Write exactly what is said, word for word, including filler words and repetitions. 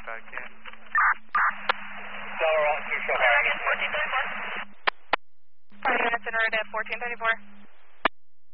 back in. Dollar all two, show high. fourteen thirty-four. Five minutes en route at fourteen thirty-four.